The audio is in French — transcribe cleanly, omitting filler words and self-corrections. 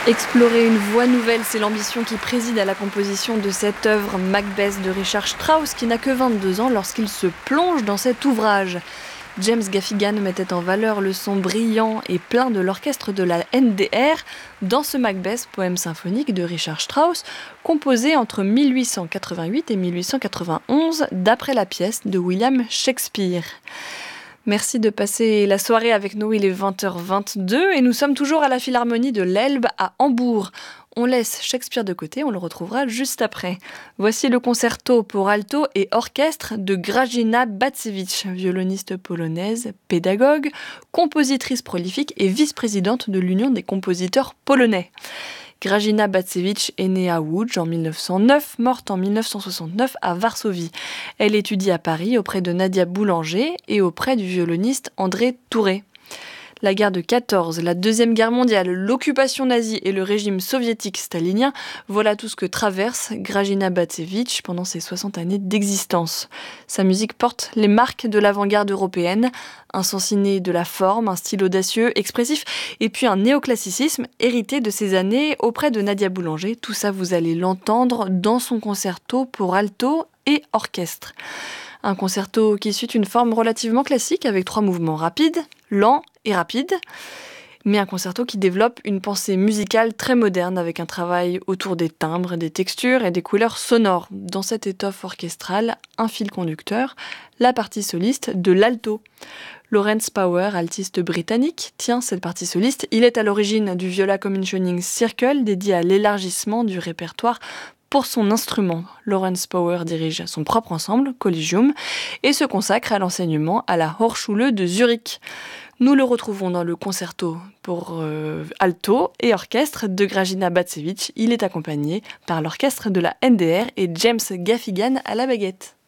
Explorer une voie nouvelle, c'est l'ambition qui préside à la composition de cette œuvre Macbeth de Richard Strauss, qui n'a que 22 ans lorsqu'il se plonge dans cet ouvrage. James Gaffigan mettait en valeur le son brillant et plein de l'orchestre de la NDR dans ce Macbeth, poème symphonique de Richard Strauss, composé entre 1888 et 1891 d'après la pièce de William Shakespeare. Merci de passer la soirée avec nous, il est 20h22 et nous sommes toujours à la Philharmonie de l'Elbe à Hambourg. On laisse Shakespeare de côté, on le retrouvera juste après. Voici le concerto pour alto et orchestre de Grażyna Bacewicz, violoniste polonaise, pédagogue, compositrice prolifique et vice-présidente de l'Union des compositeurs polonais. Grażyna Bacewicz est née à Łódź en 1909, morte en 1969 à Varsovie. Elle étudie à Paris auprès de Nadia Boulanger et auprès du violoniste André Touré. La guerre de 14, la Deuxième Guerre mondiale, l'occupation nazie et le régime soviétique stalinien, voilà tout ce que traverse Grażyna Bacewicz pendant ses 60 années d'existence. Sa musique porte les marques de l'avant-garde européenne, un sens inné de la forme, un style audacieux, expressif, et puis un néoclassicisme hérité de ces années auprès de Nadia Boulanger. Tout ça, vous allez l'entendre dans son concerto pour alto et orchestre. Un concerto qui suit une forme relativement classique avec 3 mouvements rapides, lents et rapides, mais un concerto qui développe une pensée musicale très moderne avec un travail autour des timbres, des textures et des couleurs sonores. Dans cette étoffe orchestrale, un fil conducteur, la partie soliste de l'alto. Lawrence Power, altiste britannique, tient cette partie soliste. Il est à l'origine du Viola Commissioning Circle, dédié à l'élargissement du répertoire pour son instrument. Lawrence Power dirige son propre ensemble, Collegium, et se consacre à l'enseignement à la Hochschule de Zurich. Nous le retrouvons dans le concerto pour alto et orchestre de Grażyna Bacewicz. Il est accompagné par l'orchestre de la NDR et James Gaffigan à la baguette.